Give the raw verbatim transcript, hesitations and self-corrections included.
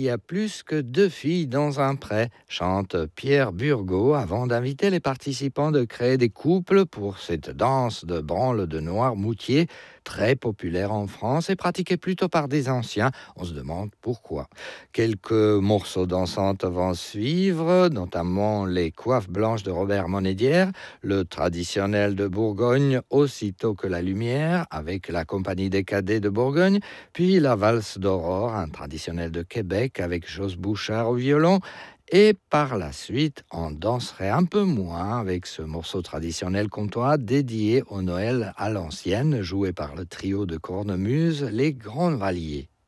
y a plus que deux filles dans un pré, chante Pierre Burgot avant d'inviter les participants de créer des couples pour cette danse de branle de Noirmoutier, très populaire en France et pratiquée plutôt par des anciens. On se demande pourquoi. Quelques morceaux dansants vont suivre, notamment les coiffes blanches de Robert Monédière, le traditionnel de Bourgogne Aussitôt que la lumière, avec la compagnie des cadets de Bourgogne, puis la valse d'Aurore, un traditionnel de Québec avec Jos Bouchard au violon. Et par la suite, on danserait un peu moins avec ce morceau traditionnel comtois dédié au Noël à l'ancienne, joué par le trio de cornemuse Les Grands Valliers.